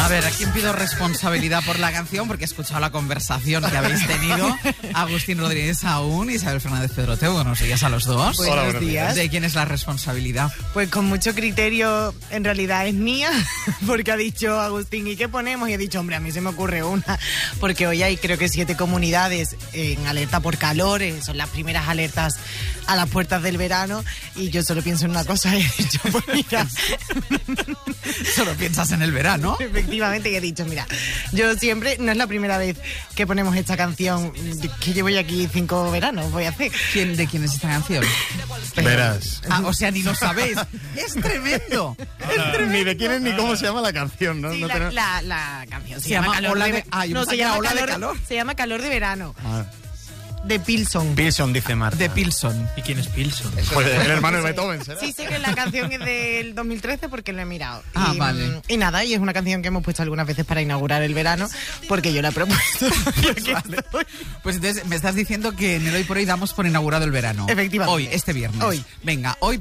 A ver, ¿a quién pido responsabilidad por la canción? Porque he escuchado la conversación que habéis tenido. Agustín Rodríguez Aún y Isabel Fernández Pedrote. Buenos días a los dos. Buenos días. ¿De quién es la responsabilidad? Pues con mucho criterio, en realidad es mía, porque ha dicho Agustín, ¿y qué ponemos? Y he dicho, hombre, a mí se me ocurre una, porque hoy hay creo que 7 comunidades en alerta por calor, son las primeras alertas a las puertas del verano, y yo solo pienso en una cosa, y he dicho, pues mira... Solo piensas en el verano. Efectivamente, y he dicho, mira, yo siempre, no es la primera vez que ponemos esta canción, que llevo ya aquí 5 veranos, voy a hacer. ¿De quién es esta canción? Verás. O sea, ni lo sabéis. Es tremendo. Ni de quién es ni cómo se llama la canción, ¿no? Sí, No la canción se llama Ola de... No, se llama calor. Se llama Calor de Verano. De Pilson. Pilson, dice Marta. De Pilson. ¿Y quién es Pilson? Pues el hermano de Beethoven, ¿será? Sí, sé que la canción es del 2013 porque lo he mirado. Vale. Y nada, y es una canción que hemos puesto algunas veces para inaugurar el verano, porque yo la he propuesto. Vale. Pues entonces me estás diciendo que en el Hoy por Hoy damos por inaugurado el verano. Efectivamente. Hoy, este viernes. Hoy. Venga, hoy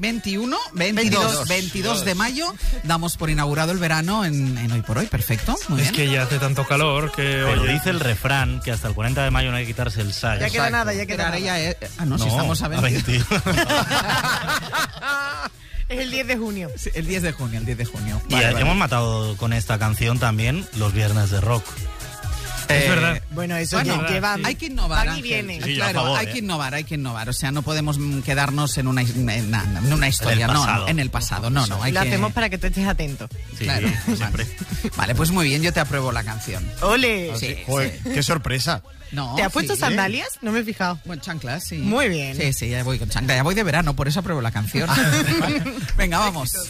22 de mayo damos por inaugurado el verano en Hoy por Hoy. Perfecto. Muy Es bien. que ya hace tanto calor que... Pero oye, dice el refrán que hasta el 40 de mayo no hay que quitarse el sayo. Ya queda nada, ya queda nada. No, si estamos a 20. Es el 10 de junio. Sí, el 10 de junio. Y hemos matado con esta canción también los viernes de rock. es verdad. Bueno, eso Bueno, que van, hay que innovar. van y Ángel. vienen. Sí, Claro, a favor, hay que innovar. O sea, no podemos quedarnos en una historia, En el pasado. en el pasado. No, hay Lo que... hacemos para que tú estés atento. Sí, Claro, siempre. Vale, pues muy bien, yo te apruebo la canción. ¡Ole! Sí, Joder, qué sorpresa. No, ¿Te has puesto sí. sandalias? No me he fijado. Bueno, chanclas, sí. Muy bien. Sí, ya voy con chanclas. Ya voy de verano, por eso apruebo la canción. Venga, vamos.